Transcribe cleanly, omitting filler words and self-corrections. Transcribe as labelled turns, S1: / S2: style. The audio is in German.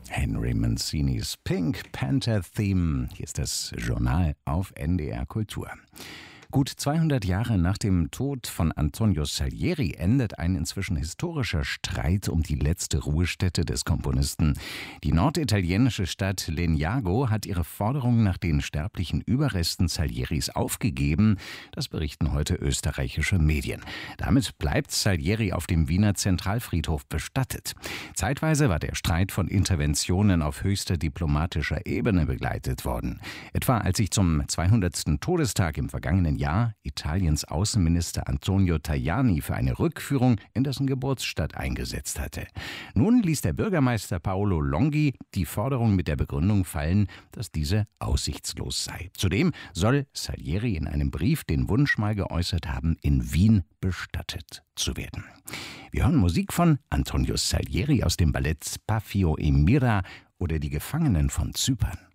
S1: Henry Mancinis Pink Panther Theme. Hier ist das Journal auf NDR Kultur. Gut 200 Jahre nach dem Tod von Antonio Salieri endet ein inzwischen historischer Streit um die letzte Ruhestätte des Komponisten. Die norditalienische Stadt Legnago hat ihre Forderung nach den sterblichen Überresten Salieris aufgegeben. Das berichten heute österreichische Medien. Damit bleibt Salieri auf dem Wiener Zentralfriedhof bestattet. Zeitweise war der Streit von Interventionen auf höchster diplomatischer Ebene begleitet worden. Etwa als sich zum 200. Todestag im vergangenen Jahr Italiens Außenminister Antonio Tajani für eine Rückführung in dessen Geburtsstadt eingesetzt hatte. Nun ließ der Bürgermeister Paolo Longhi die Forderung mit der Begründung fallen, dass diese aussichtslos sei. Zudem soll Salieri in einem Brief den Wunsch mal geäußert haben, in Wien bestattet zu werden. Wir hören Musik von Antonio Salieri aus dem Ballett Spafio e Mira oder Die Gefangenen von Zypern.